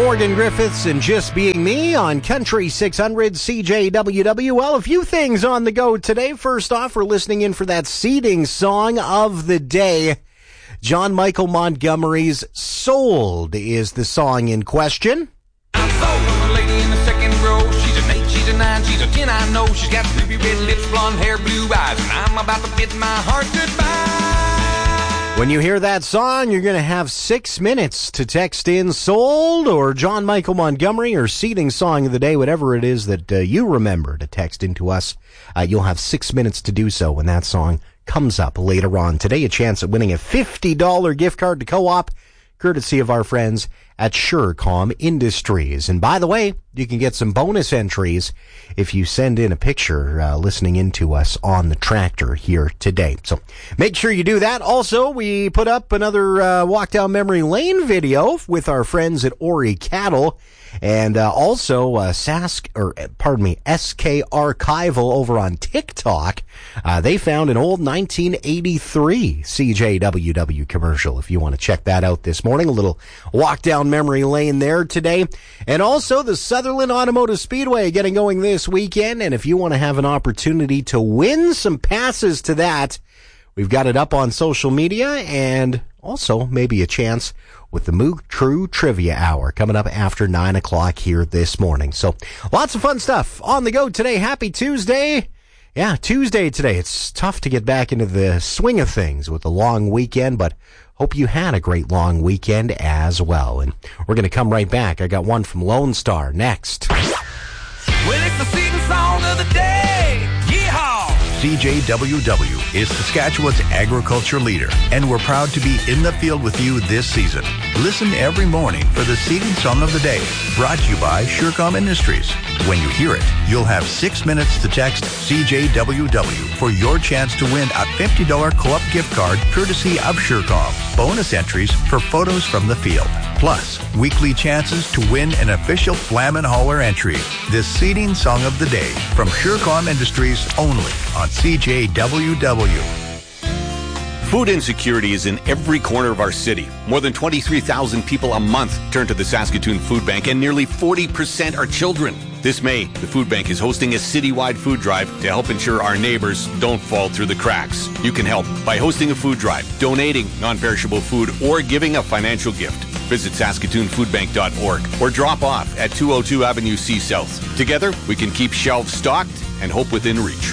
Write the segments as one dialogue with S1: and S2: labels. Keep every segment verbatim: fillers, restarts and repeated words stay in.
S1: Morgan Griffiths and Just Being Me on Country six hundred C J W W. Well, a few things on the go today. First off, we're listening in for that seeding song of the day. John Michael Montgomery's Sold is the song in question.
S2: I'm sold on a lady in the second row. She's an eight, she's a nine, she's a ten, I know. She's got ruby red lips, blonde hair, blue eyes, and I'm about to bid my heart goodbye.
S1: When you hear that song, you're going to have six minutes to text in Sold or John Michael Montgomery or seeding song of the day, whatever it is that uh, you remember to text into us. Uh, you'll have six minutes to do so when that song comes up later on today. A chance at winning a fifty dollars gift card to Co-op, courtesy of our friends at Surecom Industries. And by the way, you can get some bonus entries if you send in a picture uh, listening into us on the tractor here today. So make sure you do that. Also, we put up another uh, walk down memory lane video with our friends at Ori Cattle. And uh, also, uh, Sask, or pardon me, S K Archival over on TikTok. Uh, they found an old nineteen eighty-three C J W W commercial. If you want to check that out this morning, a little walk down memory lane there today. And also, the Sutherland Automotive Speedway getting going this weekend. And if you want to have an opportunity to win some passes to that, we've got it up on social media, and also maybe a chance with the Moog True Trivia Hour coming up after nine o'clock here this morning. So lots of fun stuff on the go today. Happy Tuesday. Yeah, Tuesday today. It's tough to get back into the swing of things with the long weekend, but hope you had a great long weekend as well. And we're going to come right back. I got one from Lone Star next.
S2: Well, it's the season song of the day. Yeehaw!
S3: C J W W is Saskatchewan's agriculture leader, and we're proud to be in the field with you this season. Listen every morning for the seeding song of the day, brought to you by Surecom Industries. When you hear it, you'll have six minutes to text C J W W for your chance to win a fifty dollars Co-op gift card courtesy of Surecom. Bonus entries for photos from the field. Plus, weekly chances to win an official Flam and Holler entry. This seeding song of the day from Surecom Industries only on C J W W.
S4: Food insecurity is in every corner of our city. More than twenty-three thousand people a month turn to the Saskatoon Food Bank, and nearly forty percent are children. This May, the Food Bank is hosting a citywide food drive to help ensure our neighbors don't fall through the cracks. You can help by hosting a food drive, donating non-perishable food, or giving a financial gift. Visit Saskatoon Food Bank dot org or drop off at two oh two Avenue C South. Together, we can keep shelves stocked and hope within reach.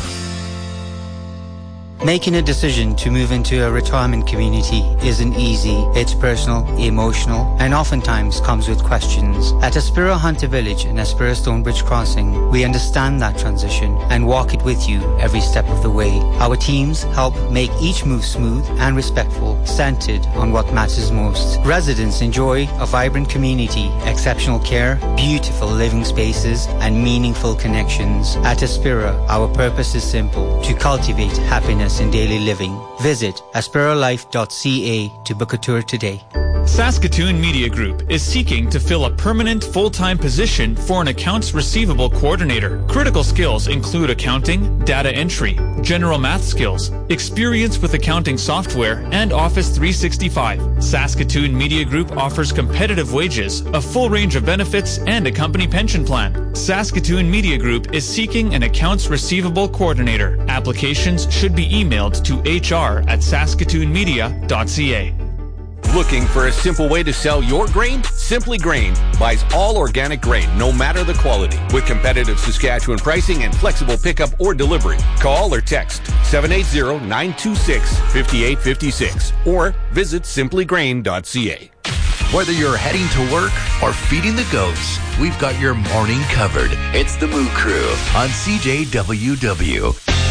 S5: Making a decision to move into a retirement community isn't easy. It's personal, emotional, and oftentimes comes with questions. At Aspira Hunter Village and Aspira Stonebridge Crossing, we understand that transition and walk it with you every step of the way. Our teams help make each move smooth and respectful, centered on what matters most. Residents enjoy a vibrant community, exceptional care, beautiful living spaces, and meaningful connections. At Aspira, our purpose is simple: to cultivate happiness in daily living. Visit aspira life dot c a to book a tour today.
S6: Saskatoon Media Group is seeking to fill a permanent full-time position for an accounts receivable coordinator. Critical skills include accounting, data entry, general math skills, experience with accounting software, and Office three sixty-five. Saskatoon Media Group offers competitive wages, a full range of benefits, and a company pension plan. Saskatoon Media Group is seeking an accounts receivable coordinator. Applications should be emailed to h r at saskatoon media dot c a.
S4: Looking for a simple way to sell your grain? Simply Grain buys all organic grain, no matter the quality, with competitive Saskatchewan pricing and flexible pickup or delivery. Call or text seven eight zero, nine two six, five eight five six or visit simply grain dot c a.
S3: Whether you're heading to work or feeding the goats, we've got your morning covered. It's the Moo Crew on C J W W.